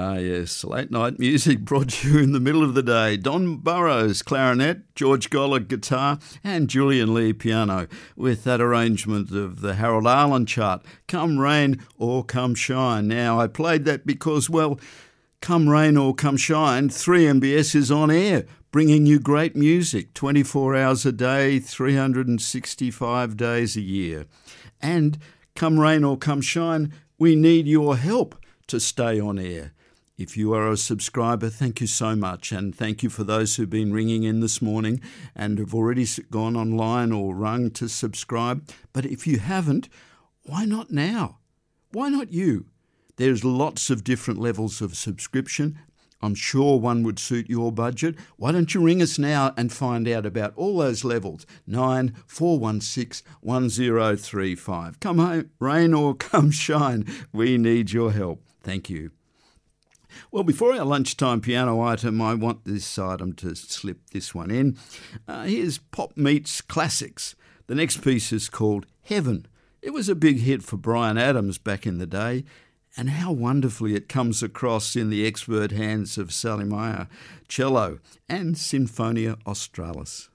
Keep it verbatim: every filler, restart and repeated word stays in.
Ah, yes, late night music brought to you in the middle of the day. Don Burrows, clarinet, George Goller, guitar, and Julian Lee, piano, with that arrangement of the Harold Arlen chart, Come Rain or Come Shine. Now, I played that because, well, come rain or come shine, three M B S is on air, bringing you great music, twenty-four hours a day, three hundred sixty-five days a year. And come rain or come shine, we need your help to stay on air. If you are a subscriber, thank you so much, and thank you for those who've been ringing in this morning and have already gone online or rung to subscribe. But if you haven't, why not now? Why not you? There's lots of different levels of subscription. I'm sure one would suit your budget. Why don't you ring us now and find out about all those levels? nine four one six, one zero three five. Come home, rain or come shine, we need your help. Thank you. Well, before our lunchtime piano item, I want this item to slip this one in. Uh, here's Pop Meets Classics. The next piece is called Heaven. It was a big hit for Bryan Adams back in the day, and how wonderfully it comes across in the expert hands of Sally Meyer, cello, and Sinfonia Australis.